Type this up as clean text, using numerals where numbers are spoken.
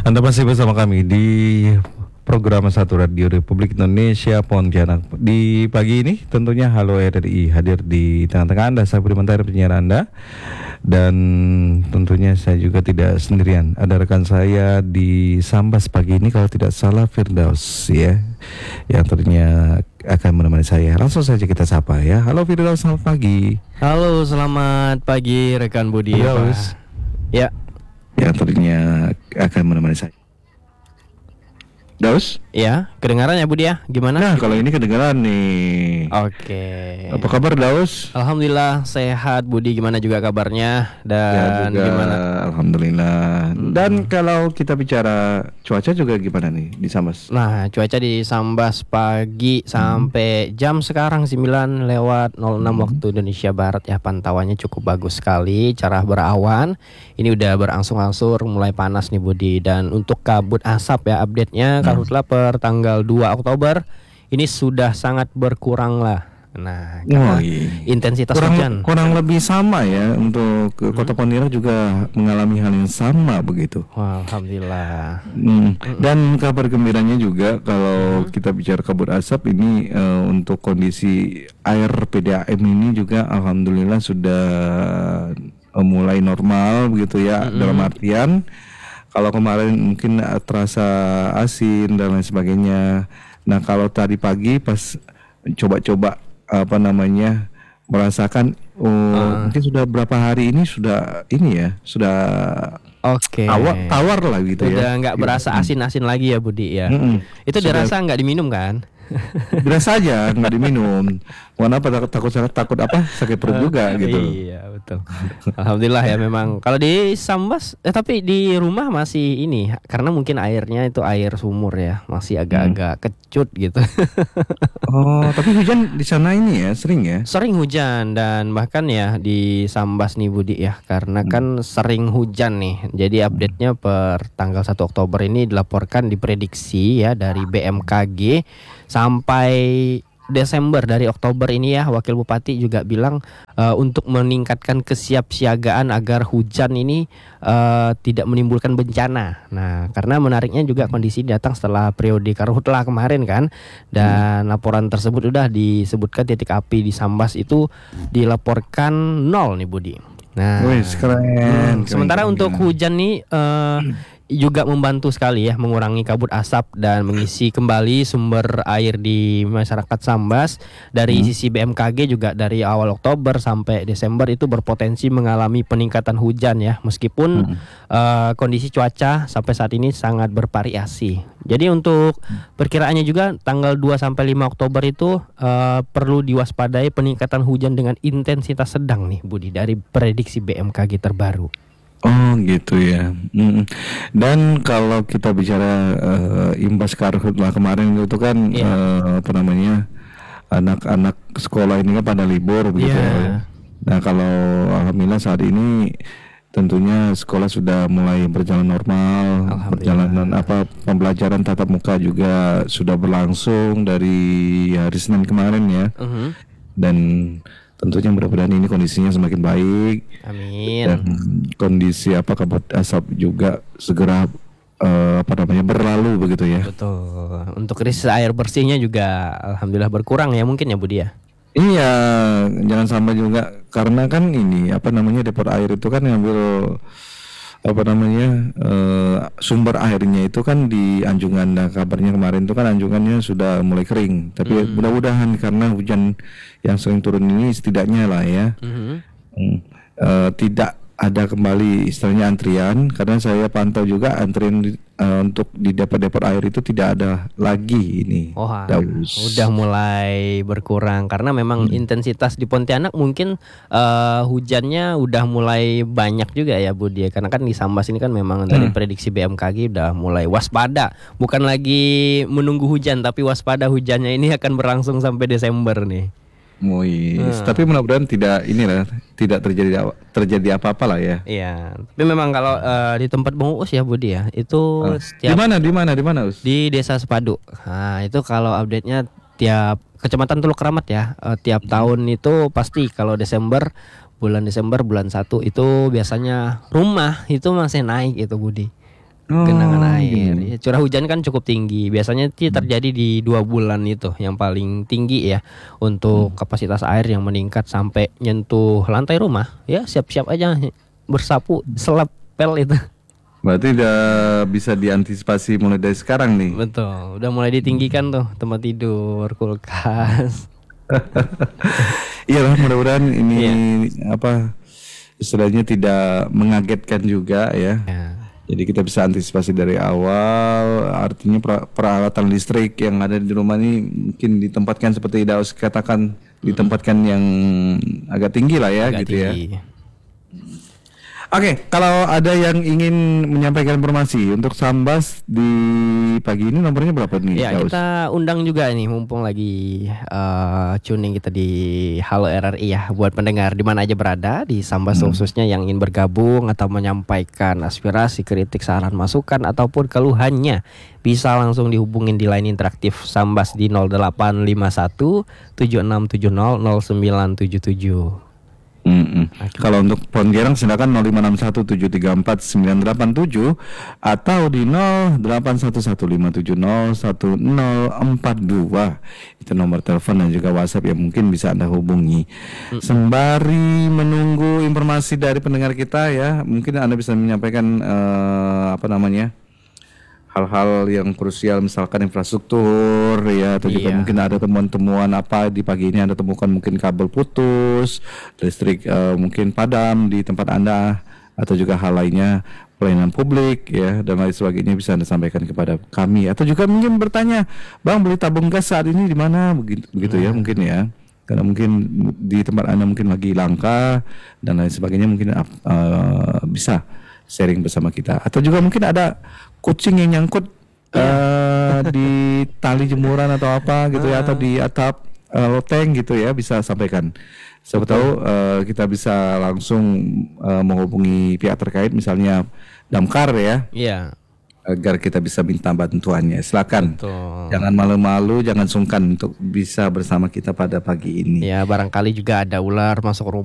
Anda masih bersama kami di program Satu Radio Republik Indonesia Pontianak. Di pagi ini tentunya Halo RRI hadir di tengah-tengah Anda. Saya Budi Mentari, penyiar Anda. Dan tentunya saya juga tidak sendirian. Ada rekan saya di Sambas pagi ini, kalau tidak salah Firdaus ya, yang tentunya akan menemani saya. Langsung saja kita sapa ya. Halo Firdaus, selamat pagi. Halo, selamat pagi rekan Budi. Firdaus. Ya. Yang tentunya akan menemani saya. Daus? Ya, kedengaran ya Budi ya? Gimana? Nah, kalau ini kedengaran nih. Oke. Apa kabar Daus? Alhamdulillah sehat Budi, gimana juga kabarnya? Dan juga, gimana? Alhamdulillah. Dan kalau kita bicara cuaca juga gimana nih di Sambas? Nah, cuaca di Sambas pagi sampai jam sekarang 9:06 waktu Indonesia Barat ya, pantauannya cukup bagus sekali, cerah berawan. Ini udah berangsur-angsur mulai panas nih Budi. Dan untuk kabut asap ya, update-nya karhutla per tanggal 2 Oktober ini sudah sangat berkurang lah. Nah, karena intensitas hujan kurang lebih sama ya. Untuk Kota Pontianak juga mengalami hal yang sama begitu. Wah, alhamdulillah. Dan kabar gembiranya juga kalau kita bicara kabut asap ini, untuk kondisi air PDAM ini juga alhamdulillah sudah mulai normal begitu ya. Dalam artian kalau kemarin mungkin terasa asin dan lain sebagainya. Nah, kalau tadi pagi pas coba-coba merasakan mungkin sudah berapa hari ini sudah Oke. tawar lah gitu ya. Udah nggak berasa asin-asin lagi ya Budi ya. Itu dirasa nggak diminum kan? Berasa aja nggak diminum. Kenapa takut apa sakit perut juga gitu. Iya betul. Alhamdulillah ya memang. Kalau di Sambas tapi di rumah masih ini, karena mungkin airnya itu air sumur ya, masih agak-agak kecut gitu. Oh, tapi hujan di sana ini ya sering ya? Sering hujan, dan bahkan ya di Sambas nih Budi ya, karena kan sering hujan nih. Jadi update-nya per tanggal 1 Oktober ini dilaporkan, diprediksi ya dari BMKG sampai Desember, dari Oktober ini ya, Wakil Bupati juga bilang untuk meningkatkan kesiapsiagaan agar hujan ini tidak menimbulkan bencana. Nah, karena menariknya juga kondisi datang setelah periode karhutla kemarin kan, dan laporan tersebut sudah disebutkan titik api di Sambas itu dilaporkan 0 nih Budi. Nah, keren. Sementara untuk hujan nih juga membantu sekali ya mengurangi kabut asap dan mengisi kembali sumber air di masyarakat Sambas. Dari sisi BMKG juga dari awal Oktober sampai Desember itu berpotensi mengalami peningkatan hujan ya, meskipun kondisi cuaca sampai saat ini sangat bervariasi. Jadi untuk perkiraannya juga tanggal 2 sampai 5 Oktober itu perlu diwaspadai peningkatan hujan dengan intensitas sedang nih Budi, dari prediksi BMKG terbaru. Oh gitu ya. Dan kalau kita bicara imbas karhutla kemarin itu kan anak-anak sekolah ini kan pada libur begitu ya. Nah, kalau alhamdulillah saat ini tentunya sekolah sudah mulai berjalan normal. Perjalanan pembelajaran tatap muka juga sudah berlangsung dari hari Senin kemarin ya. Dan tentunya mudah-mudahan ini kondisinya semakin baik. Amin. Dan kondisi kabut asap juga segera berlalu begitu ya. Betul. Untuk krisis air bersihnya juga alhamdulillah berkurang ya mungkin ya Budi ya. Iya, jangan sampai juga karena kan ini depot air itu kan ngambil sumber airnya itu kan di Anjungan. Nah, kabarnya kemarin itu kan Anjungannya sudah mulai kering. Tapi mudah-mudahan karena hujan yang sering turun ini setidaknya lah ya, tidak ada kembali istilahnya antrian. Karena saya pantau juga antrian untuk di depot-depot air itu tidak ada lagi ini. Udah mulai berkurang karena memang intensitas di Pontianak mungkin hujannya udah mulai banyak juga ya Budi. Karena kan di Sambas ini kan memang dari prediksi BMKG udah mulai waspada. Bukan lagi menunggu hujan, tapi waspada hujannya ini akan berlangsung sampai Desember nih. Tapi mudah-mudahan tidak terjadi apa-apa lah ya. Iya, tapi memang kalau di tempat Bung Uus ya Budi ya, itu di mana Us? Di Desa Sepadu. Nah, itu kalau update-nya tiap Kecamatan Teluk Keramat ya, tiap tahun itu pasti kalau bulan Desember bulan 1 itu biasanya rumah itu masih naik itu Budi. genangan air. Gini. Ya, curah hujan kan cukup tinggi. Biasanya sih terjadi di 2 bulan itu yang paling tinggi ya untuk kapasitas air yang meningkat sampai nyentuh lantai rumah. Ya siap-siap aja bersapu selap pel itu. Berarti udah bisa diantisipasi mulai dari sekarang nih. Betul. Udah mulai ditinggikan tuh tempat tidur, kulkas. Iya lah, mudah-mudahan ini Iya. apa istilahnya tidak mengagetkan juga ya. Ya. Jadi kita bisa antisipasi dari awal. Artinya peralatan listrik yang ada di rumah ini mungkin ditempatkan seperti Daus katakan, ditempatkan yang agak tinggi lah ya, Agak gitu ya. tinggi. Oke, kalau ada yang ingin menyampaikan informasi untuk Sambas di pagi ini nomornya berapa nih, Ya, Daus? kita undang juga nih mumpung lagi tuning kita di Halo RRI ya buat pendengar di mana aja berada di Sambas khususnya yang ingin bergabung atau menyampaikan aspirasi, kritik, saran, masukan ataupun keluhannya bisa langsung dihubungin di line interaktif Sambas di 0851 7670 0977. Kalau untuk Pontianak silakan 0561734987 atau di 081157011042. Itu nomor telepon dan juga WhatsApp yang mungkin bisa Anda hubungi. Sembari menunggu informasi dari pendengar kita ya, mungkin Anda bisa menyampaikan hal-hal yang krusial misalkan infrastruktur ya, atau juga Iya. mungkin ada temuan-temuan apa di pagi ini Anda temukan, mungkin kabel putus, listrik mungkin padam di tempat Anda, atau juga hal lainnya pelayanan publik ya dan lain sebagainya bisa Anda sampaikan kepada kami, atau juga mungkin bertanya, Bang beli tabung gas saat ini di mana, begitu ya mungkin ya. Karena mungkin di tempat Anda mungkin lagi langka dan lain sebagainya, mungkin bisa sharing bersama kita. Atau juga mungkin ada kucing yang nyangkut di tali jemuran atau apa gitu ya, atau di atap loteng gitu ya, bisa sampaikan. Siapa tahu kita bisa langsung menghubungi pihak terkait, misalnya damkar ya, Iya. agar kita bisa minta bantuannya. Silakan. Betul. Jangan malu-malu, jangan sungkan untuk bisa bersama kita pada pagi ini. Ya barangkali juga ada ular masuk rumah